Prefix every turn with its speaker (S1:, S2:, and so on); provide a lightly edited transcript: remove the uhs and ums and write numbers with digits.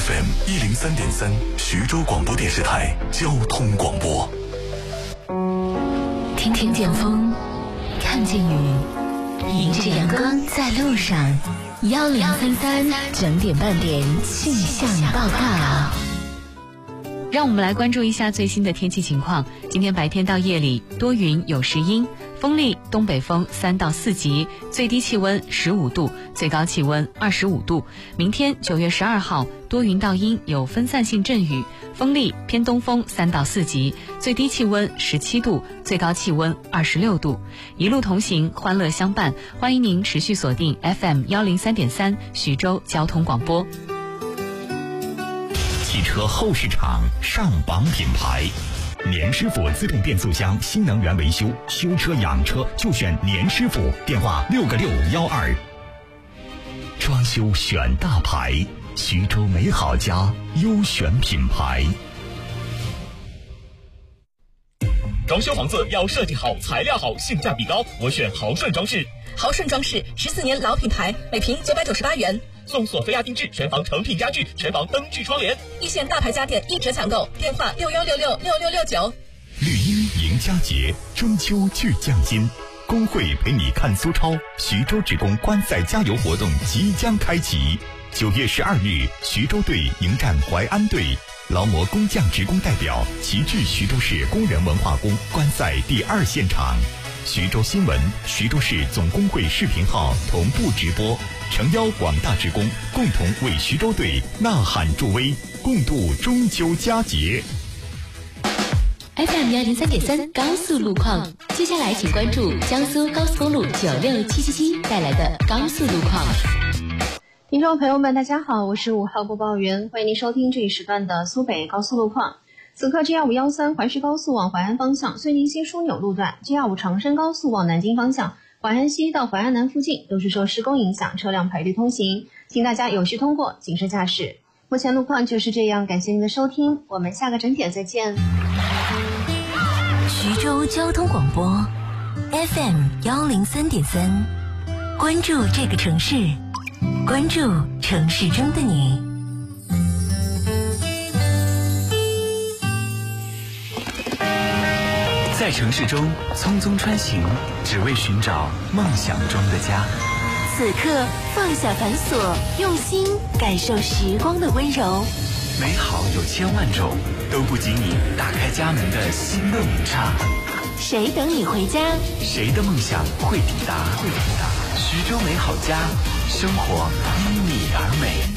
S1: FM103.3，徐州广播电视台交通广播。
S2: 听见风，看见雨，迎着阳光在路上。1033整点半点气象报告。
S3: 让我们来关注一下最新的天气情况。今天白天到夜里多云有时阴，风力东北风3到4级，最低气温15度，最高气温25度。明天9月12号多云到阴，有分散性阵雨，风力偏东风3到4级，最低气温17度，最高气温26度。一路同行，欢乐相伴，欢迎您持续锁定 FM103.3 徐州交通广播。
S4: 汽车后市场上榜品牌，年师傅自动变速箱新能源维修，修车养车就选年师傅，电话6个612。装修选大牌，徐州美好家优选品牌。
S5: 装修房子要设计好，材料好，性价比高，我选豪顺装饰。
S6: 豪顺装饰14年老品牌，每平998元。
S5: 送索菲亚定制，全房成品家具，全房灯具窗帘，
S6: 一线大牌家电一折抢购，电话61666669。
S4: 绿茵迎佳节，中秋聚匠心，工会陪你看苏超，徐州职工观赛加油活动即将开启。9月12日，徐州队迎战淮安队，劳模工匠职工代表齐聚徐州市工人文化宫观赛第2现场。徐州新闻、徐州市总工会视频号同步直播，诚邀广大职工共同为徐州队呐喊助威，共度中秋佳节。
S2: FM103.3高速路况，接下来请关注江苏高速公路96777带来的高速路况。
S7: 听众朋友们，大家好，我是5号播报员，欢迎您收听这一时段的苏北高速路况。此刻 G2513 环市高速往淮安方向绥宁西枢纽路段， G25 长深高速往南京方向淮安西到淮安南附近都是受施工影响，车辆排队通行，请大家有序通过，谨慎驾驶。目前路况就是这样，感谢您的收听，我们下个整点再见。
S2: 徐州交通广播 FM103.3，关注这个城市，关注城市中的你。
S8: 在城市中匆匆穿行，只为寻找梦想中的家。
S2: 此刻放下繁琐，用心感受时光的温柔。
S8: 美好有千万种，都不及你打开家门的心动一刹。
S2: 谁等你回家？
S8: 谁的梦想会抵达？徐州美好家，生活因你而美。